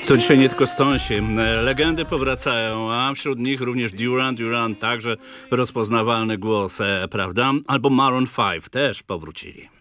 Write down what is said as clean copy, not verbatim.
To dzisiaj nie tylko Stonesi. Legendy powracają, a wśród nich również Duran, także rozpoznawalny głos, prawda? Albo Maroon 5 też powrócili.